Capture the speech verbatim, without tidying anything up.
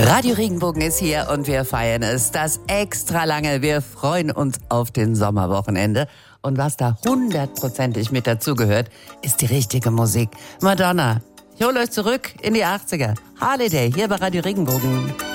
Radio Regenbogen ist hier und wir feiern es. Das extra lange. Wir freuen uns auf den Sommerwochenende. Und was da hundertprozentig mit dazugehört, ist die richtige Musik. Madonna. Ich hole euch zurück in die achtziger. Holiday hier bei Radio Regenbogen.